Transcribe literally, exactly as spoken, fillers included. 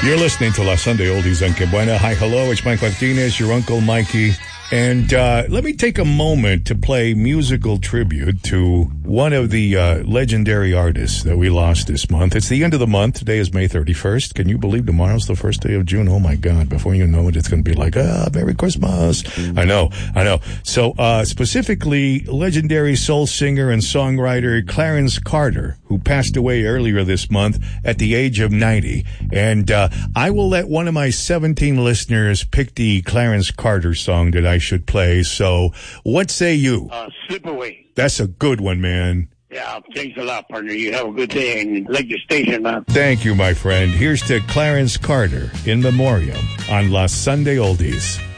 You're listening to La Sunday Oldies on Que Buena. Hi, hello, it's Mike Martinez, your Uncle Mikey. And uh, let me take a moment to play musical tribute to one of the uh, legendary artists that we lost this month. It's the end of the month. Today is May thirty-first. Can you believe tomorrow's the first day of June? Oh, my God. Before you know it, it's going to be like, ah, Merry Christmas. I know, I know. So uh, specifically, legendary soul singer and songwriter Clarence Carter, who passed away earlier this month at the age of ninety. And uh, I will let one of my seventeen listeners pick the Clarence Carter song that I should play. So what say you? Uh, Slip Away. That's a good one, man. Yeah, thanks a lot, partner. You have a good day and like your station, man. Thank you, my friend. Here's to Clarence Carter in memoriam on La Sunday Oldies.